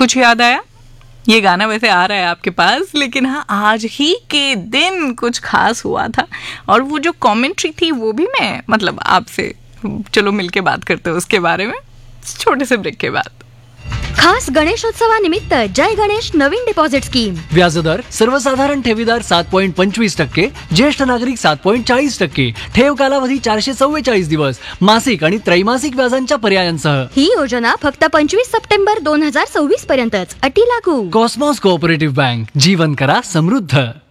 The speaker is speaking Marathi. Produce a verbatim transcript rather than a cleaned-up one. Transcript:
कुछ याद आया? ये गाना वैसे आ रहा है आपके पास, लेकिन हाँ आज ही के दिन कुछ खास हुआ था और वो जो कमेंट्री थी वो भी मैं मतलब आपसे चलो मिलके बात करते हैं उसके बारे में छोटे से ब्रेक के बाद। खास गणेशोत्सवानिमित्त जय गणेश नवीन डिपॉझिट स्कीम. व्याजदर सर्वसाधारण ठेवीदार सात पॉईंट पंचवीस टक्के, ज्येष्ठ नागरिक सात पॉईंट चाळीस टक्के, ठेव कालावधी चारशे चव्वेचाळीस दिवस, मासिक आणि त्रैमासिक व्याजांच्या पर्यायांसह. ही योजना फक्त पंचवीस सप्टेंबर दोन हजार सव्वीस पर्यंतच. अटी लागू. कॉस्मॉस कोऑपरेटिव्ह बँक, जीवन करा समृद्ध.